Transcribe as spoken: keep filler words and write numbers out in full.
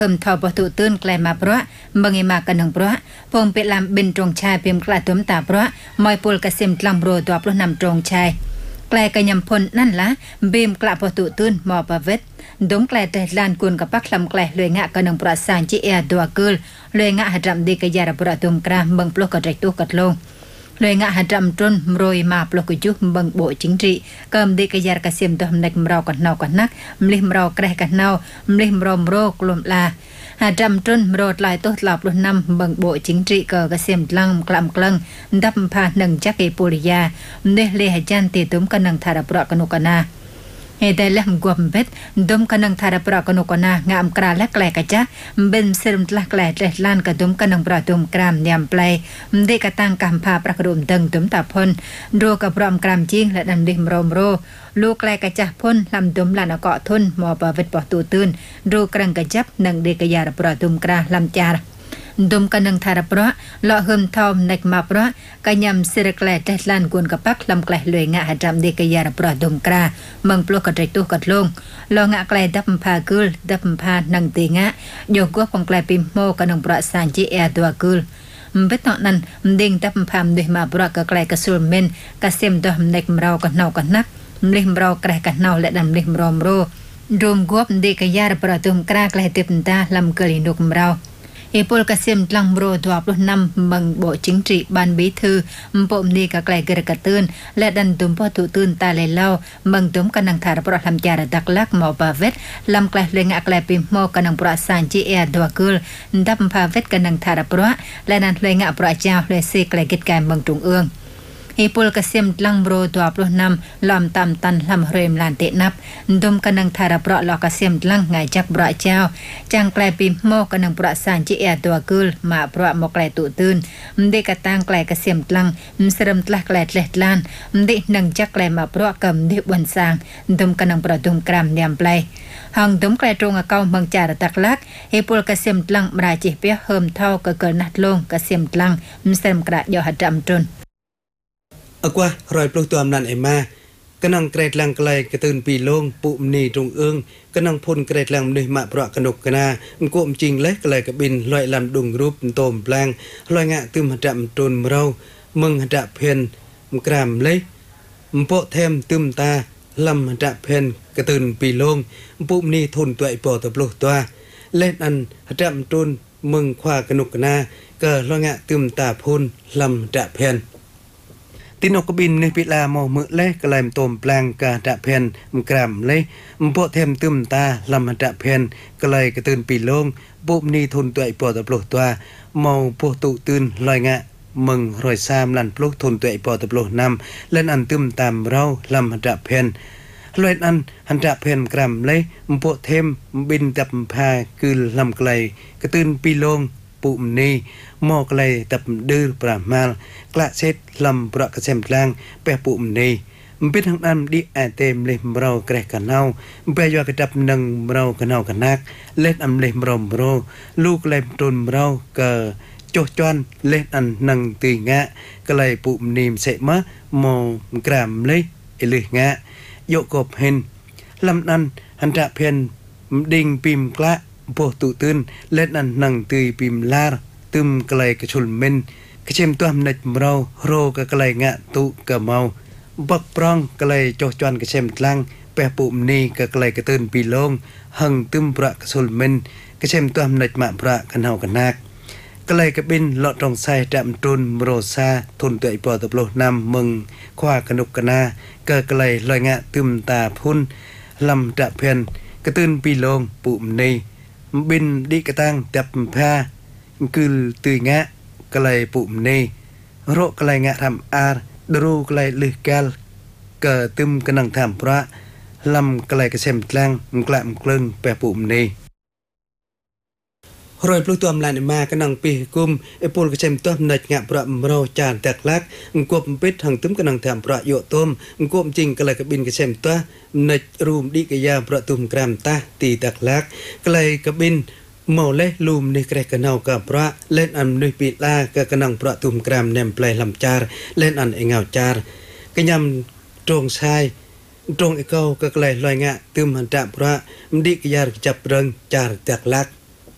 เพิ่มทอประตูตื้นแกลมาเพราะบางมากันหนึ่งเพราะพงเป็นลำบินตรงชายเพียมกลาตุ้มตาเพราะมอยปูลกระเซ็มกลำโรตัวพลุนำตรงชายแกลกระยำพลนั่นละเบียมกลาประตูตื้นมอประเวทดงแกลแต่ลานกุนกับปักลำแกลเลยงะกันหนึ่งประสานจีเอตัวเกิลเลยงะหัดรำดีกระยาระประตูมกราเบิงปลุกกระไรตัวกัดลงเลยงะหัดรำจนโรยมาปลุกกุจุเบิงโบจิงรีเกิมดีกระยากระเซ็มตัวในมราวกันเนากันนักมลิมราวแกลกันเนา มลิมรอมโรกลมลาหาจำจนโรดลายตัวหลับลุนนำบังโบจิงจีเกอกระเสียมลังกลำกลังดับพาหนึ่งจักเอปุริยาเดเลหจันตีตุมกันนังธารปรกนุกนาเฮเดลมกวมเบ็ดดุมกันนังธารปรกนุกนางามกราและแกลกะจ้าเบนเซรมละแกลเลลานกระดุมกันนังปราตุมกรามยามเปลยเดกตั้งกำพาประกรุมดึงตุมตาพลโรกับรอมกรามจิงและดันดิมรอมโรลูกแกลกะจ้าพ่นลำตุมลานเกาะทุนมอปะเวทปอตูตื่นรูกรังกะจับนังเดกยาระปราตุมกราลำจาร์ดมกันนังธารปราละเฮิมทอมนักมาปรากันยำเสรแกลแต่ลานกวนกับปักลำแกลลอยงะหัดรำเดกยาระปราดมกราเมืองปลุกกระไรตุกัดลงลองะแกลดับพากุลดับพานังตีงะโยกวของแกลปิมโมกันนังปราสานจีเอตัวกุลเบ็ดตอนนั้นดิ่งดับพามด้วยมาปรากะแกลกระสุนเมนกระเซมดอมนักมราวกันเนากันนักมลิมราวแกลกันเนาและดำลิมรอมโรรวมกวบเดกยาระปราดมกราแกลเต็มตาลำเกลินุกมราวเอปอลกระเซมกลังโรดวบลุนำบังโบจิงจีบานบีทือมปมนีกะไกลกระกระตื้นและดันตุมพ่อตุตื้นตาเลยเล่าบังตุมกันนังธารปรลำจาระดักลักหมอบาเวตลำไกลเลงะไกลปิมโมกันนังปราสานจีเอดวกุลดับพาเวตกันนังธารปรและนันเลงะปราเจ้าเลเซไกลกิจการบังตุงเอืองเอปอลกระเซมลังโรดวบลุนำลำตำตันลำเรมลานเตนับดมกันนังธารปรลอกระเซมลังไงจักปราเจ้าจังไกลปิมโมกันนังปราสานจีเอตัวกุลมาปราโมไกลตุตื่นเด็กตั้งไกลกระเซมลังมสรมตละไกลเล็ดลานเด็กนังจักไกลมาปรากำเด็กวันสางดมกันนังปราดมกรามยามไกลหังดมไกลตรงเก้าเมืองจารตักลักเอปอลกระเซมลังมาจีเปียเฮิมเท่าก็เกินนัดลงกระเซมลังมสรมกระยอหัดจำจนอากว่ารอยปลุกตัวอำนาจเอมากำลังเกรดลังไกลกระตือนปีโลงปุมนีตรงเอื้องกำลังพลเกรดลังนึมาประกนกกนามันโกมจริงเล็กไกลกับบินลอยลำดุงรูปโตมแปลงลอยงะตึมหัดจำตนเรามึงหัดเพนมกรามเล็กมโปเทมตึมตาลำหัดเพนกระตือนปีโลงปุมนีทนตัวไอปอตะปลุกตัวเล่นอันหัดจำตนมึงควากนกกนาก็ลอยงะตึมตาพลลำหัดเพนตินกบินในพิลาโมมือเล่กลายตมแปลงกาดะเพนมกรามเล่มโปเทมตึมตาลำดะเพนกลายกระตือนปีโลงปุบนีทุนตัวไอปอตะปลุกตัวเมาโปตุตื่นลอยงะมึงรอยซามลันปลุกทุนตัวไอปอตะปลุกนำเล่นอันตึมตามเราลำดะเพนลอยอันหันดะเพนกรามเล่มโปเทมบินจับพาคือลำไกลกระตือนปีโลงปุ่มนี้มอกเลยตับดื้อปรามาลกระเซ็ดลำประกระเซมกลางแปะปุ่มนี้มันเป็นทางนั้นดิแอเต็มเลยเราแกรกันเน่าแปะยากระดับนังเรากันเน่ากันนักเล่นอันเลยเราโรลูกเลยตนเราเกอโจจวนเล่นอันนังตีงะก็เลยปุ่มนี้เสมะมองกรามเลยเอเลยงะโยกบเห็นลำนั้นหันจะเพียนดิ่งปิมกละโปตุตื่นเล่นอันนังตีปิมลาตึมกลายกระชุลเมนกระเชมตัวมนัดเราโรกกลายงะตุกะเมาบักปรองกลายโจจวนกระเชมกลางแปะปุ่มนี้กกลายกระตื่นปีโลงหังตึมประกระชุลเมนกระเชมตัวมนัดมาประกันเฮากันนักกลายกระบินเลาะตรงไซดำตุนโรซาทุนตัวไอปอตะโปนำมึงคว้ากนุกกนากกลายลอยงะตึมตาพุ่นลำจะเพนกระตื่นปีโลงปุ่มนี้บินดิกระตังจับผ้าคือตื่นงะกลายปุ่มนี้โรกลายงะทำอาร์ดรูกลายลึกแกลเกิดตึมกำลังทำพระลำกลายกระเซมกลางกลามกลึงแปะปุ่มนี้รอยปลุกตัวมลานมากำลังปีกุมไอปูลกระเชมตัวนัดงะประมเราจานแตกลักกบปิดหังตุ้มกำลังทำประโยชน์ต้มกบจริงก็เลยกระบินกระเชมตัวนัดรูมดิกยาประตุมกรามตาตีแตกลักก็เลยกระบินเมาเล่ลูมในกระกันเอากับพระเล่นอันนุยปีลากะกำลังประตุมกรามแนมปลายลำจารเล่นอันเองเอาจารกระยำตรงชายตรงไอเก้าก็เลยลอยงะตุ้มหันจับพระดิกยาจับเริงจารแตกลัก